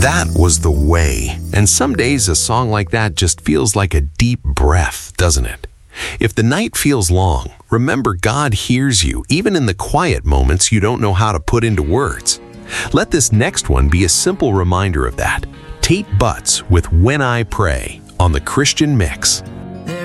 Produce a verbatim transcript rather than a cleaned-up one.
That was The Way, and some days a song like that just feels like a deep breath, doesn't it? If the night feels long, remember God hears you, even in the quiet moments you don't know how to put into words. Let this next one be a simple reminder of that. Tate Butts with When I Pray on The Christian Mix.